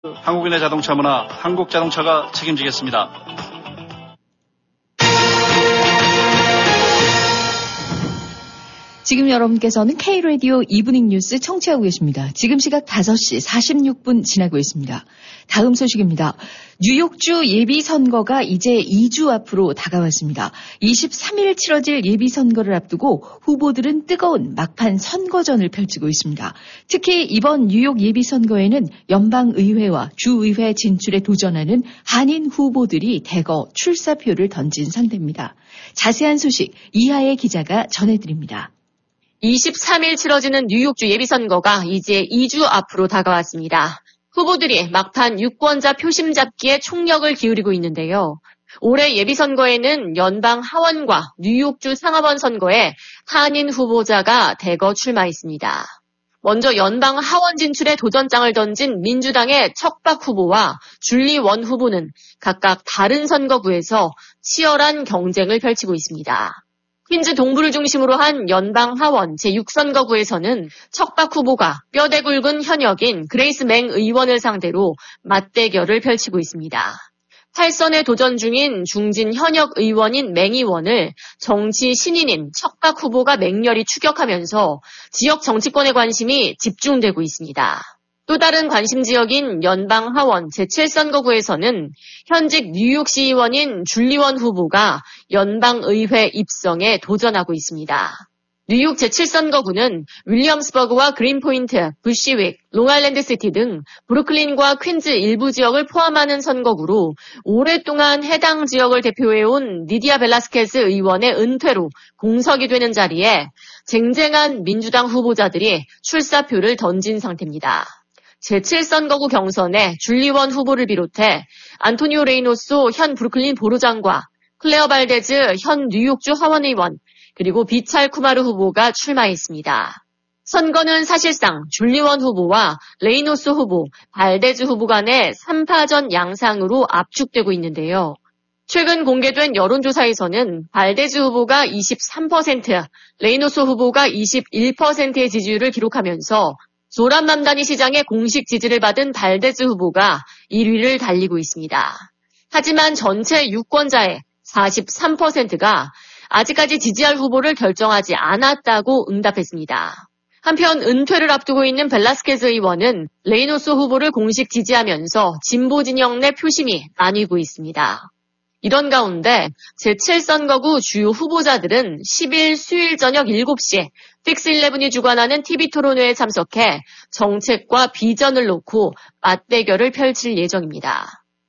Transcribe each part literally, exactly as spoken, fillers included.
한국인의 자동차 문화, 한국자동차가 책임지겠습니다. 지금 여러분께서는 K-라디오 이브닝 뉴스 청취하고 계십니다. 지금 시각 다섯 시 사십육 분 지나고 있습니다. 다음 소식입니다. 뉴욕주 예비선거가 이제 이 주 앞으로 다가왔습니다. 이십삼 일 치러질 예비선거를 앞두고 후보들은 뜨거운 막판 선거전을 펼치고 있습니다. 특히 이번 뉴욕 예비선거에는 연방의회와 주의회 진출에 도전하는 한인 후보들이 대거 출사표를 던진 상태입니다. 자세한 소식 이하의 기자가 전해드립니다. 이십삼 일 치러지는 뉴욕주 예비선거가 이제 이 주 앞으로 다가왔습니다. 후보들이 막판 유권자 표심 잡기에 총력을 기울이고 있는데요. 올해 예비선거에는 연방 하원과 뉴욕주 상하원 선거에 한인 후보자가 대거 출마했습니다. 먼저 연방 하원 진출에 도전장을 던진 민주당의 척박 후보와 줄리 원 후보는 각각 다른 선거구에서 치열한 경쟁을 펼치고 있습니다. 퀸즈 동부를 중심으로 한 연방 하원 제육 선거구에서는 척박 후보가 뼈대 굵은 현역인 그레이스 맹 의원을 상대로 맞대결을 펼치고 있습니다. 팔 선에 도전 중인 중진 현역 의원인 맹 의원을 정치 신인인 척박 후보가 맹렬히 추격하면서 지역 정치권의 관심이 집중되고 있습니다. 또 다른 관심 지역인 연방 하원 제칠 선거구에서는 현직 뉴욕시의원인 줄리 원 후보가 연방의회 입성에 도전하고 있습니다. 뉴욕 제칠 선거구는 윌리엄스버그와 그린포인트, 부시윅, 롱아일랜드시티 등 브루클린과 퀸즈 일부 지역을 포함하는 선거구로 오랫동안 해당 지역을 대표해온 니디아 벨라스케스 의원의 은퇴로 공석이 되는 자리에 쟁쟁한 민주당 후보자들이 출사표를 던진 상태입니다. 제칠 선거구 경선에 줄리 원 후보를 비롯해 안토니오 레이노소 현 브루클린 보로장과 클레어 발데즈 현 뉴욕주 하원의원 그리고 비찰 쿠마르 후보가 출마했습니다. 선거는 사실상 줄리 원 후보와 레이노소 후보, 발데즈 후보 간의 삼 파전 양상으로 압축되고 있는데요. 최근 공개된 여론조사에서는 발데즈 후보가 이십삼 퍼센트, 레이노소 후보가 이십일 퍼센트의 지지율을 기록하면서 소란 맘다니 시장의 공식 지지를 받은 발데즈 후보가 일 위를 달리고 있습니다. 하지만 전체 유권자의 사십삼 퍼센트가 아직까지 지지할 후보를 결정하지 않았다고 응답했습니다. 한편 은퇴를 앞두고 있는 벨라스케스 의원은 레이노소 후보를 공식 지지하면서 진보 진영 내 표심이 나뉘고 있습니다. 이런 가운데 제칠 선거구 주요 후보자들은 십 일 수요일 저녁 일곱 시 픽스 십일이 주관하는 티비 토론회에 참석해 정책과 비전을 놓고 맞대결을 펼칠 예정입니다.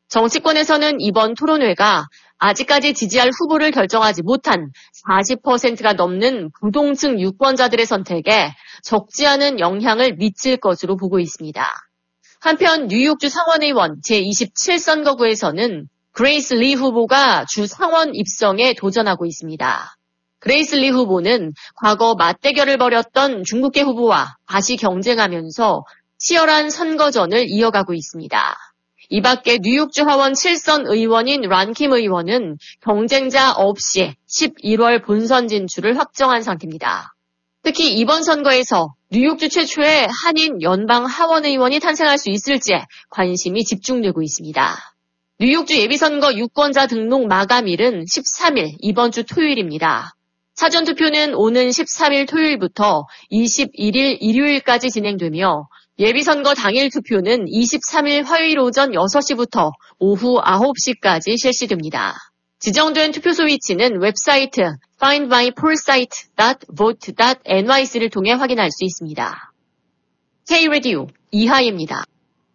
정치권에서는 이번 토론회가 아직까지 지지할 후보를 결정하지 못한 사십 퍼센트가 넘는 부동층 유권자들의 선택에 적지 않은 영향을 미칠 것으로 보고 있습니다. 한편 뉴욕주 상원의원 제이십칠 선거구에서는 그레이스 리 후보가 주 상원 입성에 도전하고 있습니다. 그레이스 리 후보는 과거 맞대결을 벌였던 중국계 후보와 다시 경쟁하면서 치열한 선거전을 이어가고 있습니다. 이 밖에 뉴욕주 하원 칠 선 의원인 란킴 의원은 경쟁자 없이 십일월 본선 진출을 확정한 상태입니다. 특히 이번 선거에서 뉴욕주 최초의 한인 연방 하원 의원이 탄생할 수 있을지에 관심이 집중되고 있습니다. 뉴욕주 예비선거 유권자 등록 마감일은 십삼 일 이번 주 토요일입니다. 사전투표는 오는 십삼 일 토요일부터 이십일 일 일요일까지 진행되며 예비선거 당일 투표는 이십삼 일 화요일 오전 여섯 시부터 오후 아홉 시까지 실시됩니다. 지정된 투표소 위치는 웹사이트 파인드 마이 폴 사이트 닷 보트 닷 엔와이씨를 통해 확인할 수 있습니다. K-라디오 이하예입니다.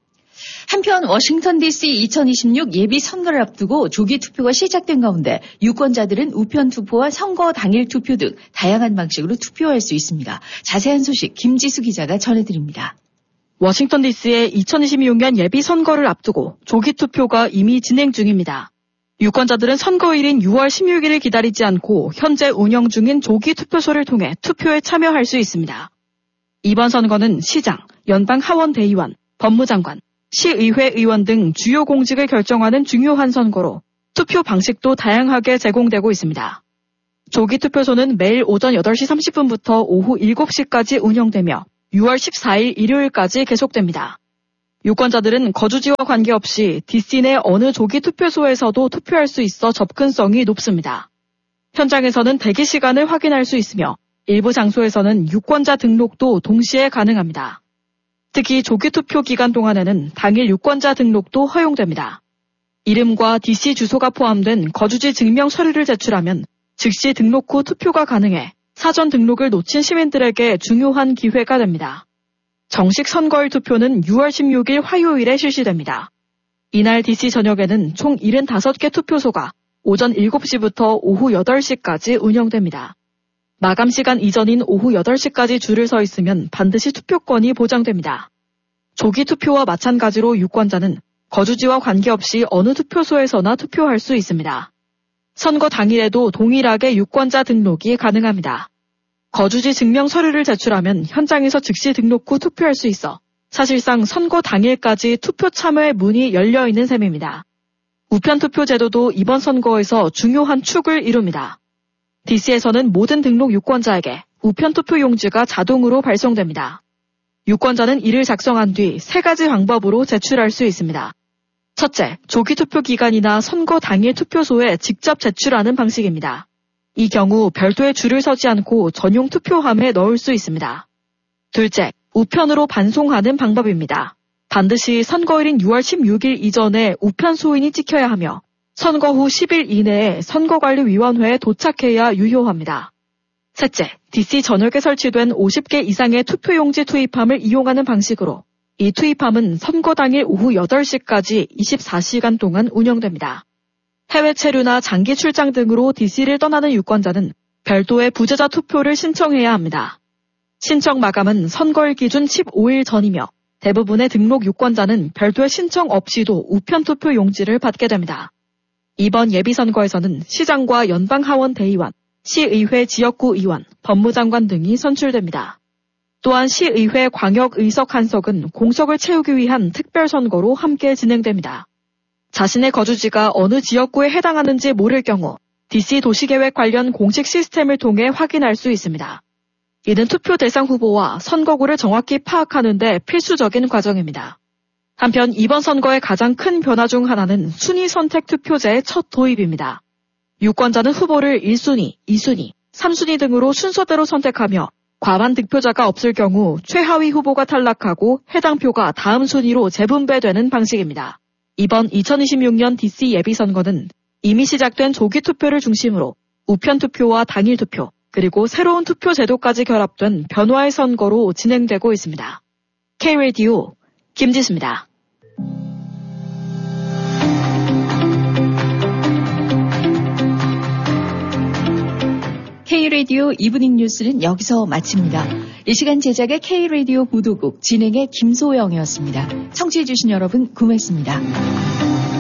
한편 워싱턴 디씨 이천이십육 예비선거를 앞두고 조기 투표가 시작된 가운데 유권자들은 우편 투표와 선거 당일 투표 등 다양한 방식으로 투표할 수 있습니다. 자세한 소식 김지수 기자가 전해드립니다. 워싱턴 디씨의 이천이십육 년 예비선거를 앞두고 조기 투표가 이미 진행 중입니다. 유권자들은 선거일인 유월 십육 일을 기다리지 않고 현재 운영 중인 조기 투표소를 통해 투표에 참여할 수 있습니다. 이번 선거는 시장, 연방 하원 대의원, 법무장관, 시의회 의원 등 주요 공직을 결정하는 중요한 선거로 투표 방식도 다양하게 제공되고 있습니다. 조기 투표소는 매일 오전 여덟 시 삼십 분부터 오후 일곱 시까지 운영되며 유월 십사 일 일요일까지 계속됩니다. 유권자들은 거주지와 관계없이 디씨 내 어느 조기 투표소에서도 투표할 수 있어 접근성이 높습니다. 현장에서는 대기 시간을 확인할 수 있으며 일부 장소에서는 유권자 등록도 동시에 가능합니다. 특히 조기 투표 기간 동안에는 당일 유권자 등록도 허용됩니다. 이름과 디씨 주소가 포함된 거주지 증명 서류를 제출하면 즉시 등록 후 투표가 가능해 사전 등록을 놓친 시민들에게 중요한 기회가 됩니다. 정식 선거일 투표는 유월 십육일 화요일에 실시됩니다. 이날 디씨 전역에는 총 칠십오 개 투표소가 오전 일곱 시부터 오후 여덟 시까지 운영됩니다. 마감 시간 이전인 오후 여덟 시까지 줄을 서 있으면 반드시 투표권이 보장됩니다. 조기 투표와 마찬가지로 유권자는 거주지와 관계없이 어느 투표소에서나 투표할 수 있습니다. 선거 당일에도 동일하게 유권자 등록이 가능합니다. 거주지 증명 서류를 제출하면 현장에서 즉시 등록 후 투표할 수 있어 사실상 선거 당일까지 투표 참여의 문이 열려 있는 셈입니다. 우편 투표 제도도 이번 선거에서 중요한 축을 이룹니다. 디씨에서는 모든 등록 유권자에게 우편 투표 용지가 자동으로 발송됩니다. 유권자는 이를 작성한 뒤 세 가지 방법으로 제출할 수 있습니다. 첫째, 조기 투표 기간이나 선거 당일 투표소에 직접 제출하는 방식입니다. 이 경우 별도의 줄을 서지 않고 전용 투표함에 넣을 수 있습니다. 둘째, 우편으로 반송하는 방법입니다. 반드시 선거일인 유월 십육일 이전에 우편 소인이 찍혀야 하며 선거 후 십 일 이내에 선거관리위원회에 도착해야 유효합니다. 셋째, 디씨 전역에 설치된 오십 개 이상의 투표용지 투입함을 이용하는 방식으로 이 투입함은 선거 당일 오후 여덟 시까지 이십사 시간 동안 운영됩니다. 해외 체류나 장기 출장 등으로 디씨를 떠나는 유권자는 별도의 부재자 투표를 신청해야 합니다. 신청 마감은 선거일 기준 십오일 전이며 대부분의 등록 유권자는 별도의 신청 없이도 우편 투표 용지를 받게 됩니다. 이번 예비선거에서는 시장과 연방하원 대의원, 시의회 지역구 의원, 법무장관 등이 선출됩니다. 또한 시의회 광역의석 한석은 공석을 채우기 위한 특별선거로 함께 진행됩니다. 자신의 거주지가 어느 지역구에 해당하는지 모를 경우 디씨 도시계획 관련 공식 시스템을 통해 확인할 수 있습니다. 이는 투표 대상 후보와 선거구를 정확히 파악하는 데 필수적인 과정입니다. 한편 이번 선거의 가장 큰 변화 중 하나는 순위 선택 투표제의 첫 도입입니다. 유권자는 후보를 일 순위, 이 순위, 삼 순위 등으로 순서대로 선택하며 과반 득표자가 없을 경우 최하위 후보가 탈락하고 해당 표가 다음 순위로 재분배되는 방식입니다. 이번 이천이십육년 디씨 예비선거는 이미 시작된 조기 투표를 중심으로 우편 투표와 당일 투표, 그리고 새로운 투표 제도까지 결합된 변화의 선거로 진행되고 있습니다. K-라디오 김지수입니다. K-라디오 이브닝 뉴스는 여기서 마칩니다. 이 시간 제작의 K-라디오 보도국, 진행의 김소영이었습니다. 청취해주신 여러분 고맙습니다.